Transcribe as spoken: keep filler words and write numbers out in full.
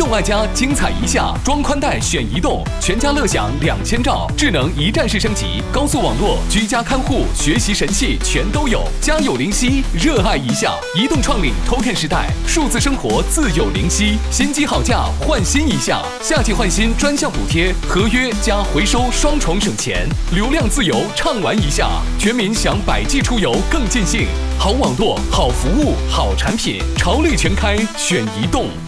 动爱家精彩一下，装宽带选移动，全家乐享两千兆，智能一站式升级，高速网络、居家看护、学习神器全都有。家有灵犀，热爱一下。移动创领 Token 时代，数字生活自有灵犀。新机好价，换新一下，夏季换新专项补贴，合约加回收双重省钱，流量自由畅玩一下，全民享百 G 出游更尽兴。好网络，好服务，好产品，潮绿全开选移动。